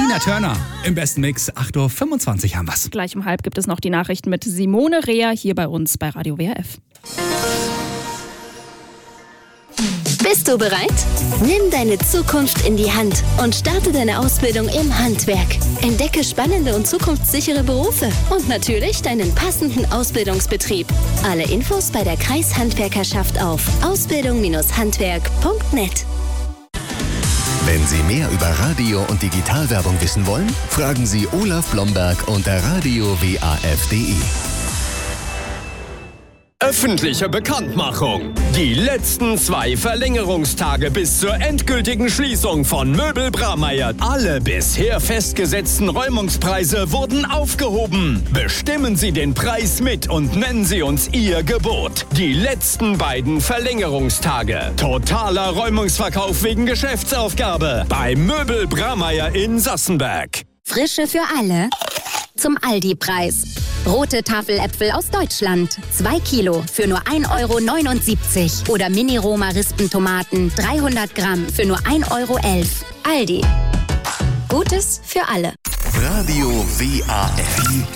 Tina Turner im besten Mix. 8.25 Uhr haben wir's. Gleich um halb gibt es noch die Nachrichten mit Simone Reher hier bei uns bei Radio WRF. Bist du bereit? Nimm deine Zukunft in die Hand und starte deine Ausbildung im Handwerk. Entdecke spannende und zukunftssichere Berufe und natürlich deinen passenden Ausbildungsbetrieb. Alle Infos bei der Kreishandwerkerschaft auf ausbildung-handwerk.net. Wenn Sie mehr über Radio- und Digitalwerbung wissen wollen, fragen Sie Olaf Blomberg unter radiowaf.de. Öffentliche Bekanntmachung. Die letzten 2 Verlängerungstage bis zur endgültigen Schließung von Möbel Bramayr. Alle bisher festgesetzten Räumungspreise wurden aufgehoben. Bestimmen Sie den Preis mit und nennen Sie uns Ihr Gebot. Die letzten beiden Verlängerungstage. Totaler Räumungsverkauf wegen Geschäftsaufgabe bei Möbel Bramayr in Sassenberg. Frische für alle zum Aldi-Preis. Rote Tafeläpfel aus Deutschland. 2 Kilo für nur 1,79 € oder Mini-Roma-Rispentomaten 300 Gramm für nur 1,11 € Aldi. Gutes für alle. Radio WAF.